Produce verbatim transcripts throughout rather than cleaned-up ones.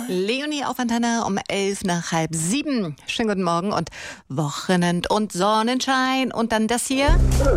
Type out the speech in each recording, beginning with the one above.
Leonie auf Antenne um elf nach halb sieben. Schönen guten Morgen und Wochenend und Sonnenschein. Und dann das hier.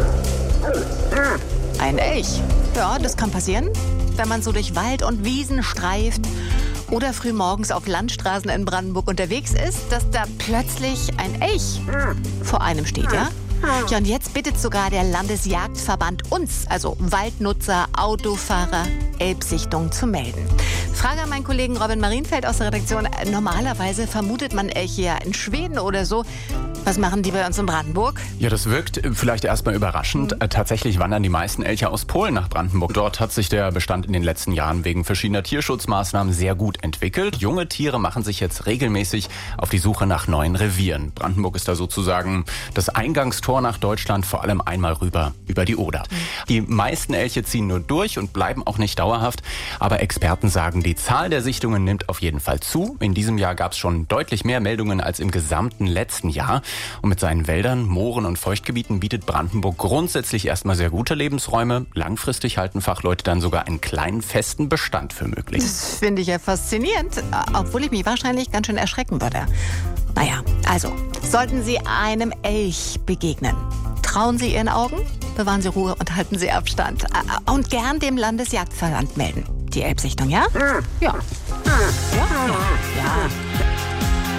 Ein Elch. Ja, das kann passieren, wenn man so durch Wald und Wiesen streift oder früh morgens auf Landstraßen in Brandenburg unterwegs ist, dass da plötzlich ein Elch vor einem steht, ja? Ja, und jetzt bittet sogar der Landesjagdverband uns, also Waldnutzer, Autofahrer, Elbsichtung zu melden. Frage an meinen Kollegen Robin Marienfeld aus der Redaktion. Normalerweise vermutet man Elche ja in Schweden oder so. Was machen die bei uns in Brandenburg? Ja, das wirkt vielleicht erstmal überraschend. Mhm. Tatsächlich wandern die meisten Elche aus Polen nach Brandenburg. Dort hat sich der Bestand in den letzten Jahren wegen verschiedener Tierschutzmaßnahmen sehr gut entwickelt. Junge Tiere machen sich jetzt regelmäßig auf die Suche nach neuen Revieren. Brandenburg ist da sozusagen das Eingangstor nach Deutschland, vor allem einmal rüber über die Oder. Mhm. Die meisten Elche ziehen nur durch und bleiben auch nicht dauerhaft. Aber Experten sagen, die Zahl der Sichtungen nimmt auf jeden Fall zu. In diesem Jahr gab es schon deutlich mehr Meldungen als im gesamten letzten Jahr. Und mit seinen Wäldern, Mooren und Feuchtgebieten bietet Brandenburg grundsätzlich erstmal sehr gute Lebensräume. Langfristig halten Fachleute dann sogar einen kleinen festen Bestand für möglich. Das finde ich ja faszinierend, obwohl ich mich wahrscheinlich ganz schön erschrecken würde. Naja, also, sollten Sie einem Elch begegnen, trauen Sie Ihren Augen, bewahren Sie Ruhe und halten Sie Abstand. Und gern dem Landesjagdverband melden. Die Elbsichtung, ja? Ja. Ja, ja. ja.